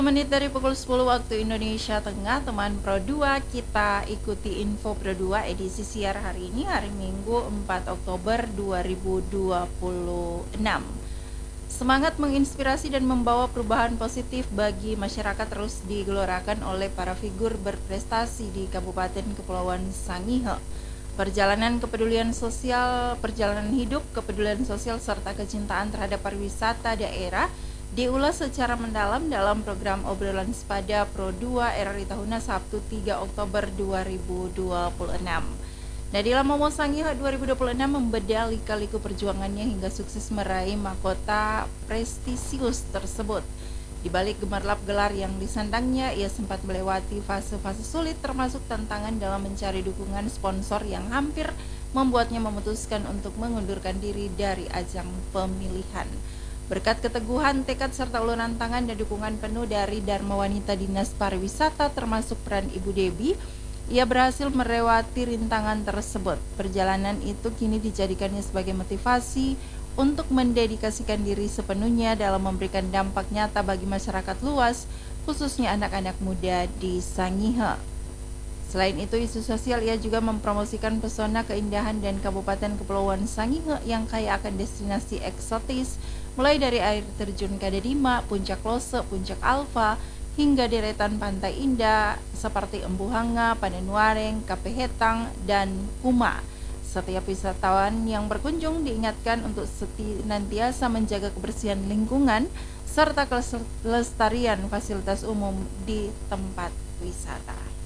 Menit dari pukul 10 waktu Indonesia Tengah, teman Pro 2, kita ikuti info Pro 2 edisi siar hari ini, hari Minggu 4 Oktober 2026. Semangat menginspirasi dan membawa perubahan positif bagi masyarakat terus digelorakan oleh para figur berprestasi di Kabupaten Kepulauan Sangihe. Perjalanan kepedulian sosial, perjalanan hidup, kepedulian sosial serta kecintaan terhadap pariwisata daerah diulas secara mendalam dalam program obrolan sepada Pro 2 RRI Tahuna Sabtu 3 Oktober 2026. Nadila Momo Sangihe 2026 membedah lika-liku perjuangannya hingga sukses meraih mahkota prestisius tersebut. Di balik gemerlap gelar yang disandangnya, ia sempat melewati fase-fase sulit termasuk tantangan dalam mencari dukungan sponsor yang hampir membuatnya memutuskan untuk mengundurkan diri dari ajang pemilihan. Berkat keteguhan, tekad serta uluran tangan dan dukungan penuh dari Dharma Wanita Dinas Pariwisata termasuk peran Ibu Debi, ia berhasil melewati rintangan tersebut. Perjalanan itu kini dijadikannya sebagai motivasi untuk mendedikasikan diri sepenuhnya dalam memberikan dampak nyata bagi masyarakat luas, khususnya anak-anak muda di Sangihe. Selain itu, isu sosial ia juga mempromosikan pesona keindahan dan Kabupaten Kepulauan Sangihe yang kaya akan destinasi eksotis, mulai dari air terjun Kadadima, Puncak Lose, Puncak Alfa, hingga deretan pantai indah seperti Embu Hanga, Panenwareng, Kapehetang, dan Kuma. Setiap wisatawan yang berkunjung diingatkan untuk senantiasa menjaga kebersihan lingkungan serta kelestarian fasilitas umum di tempat wisata.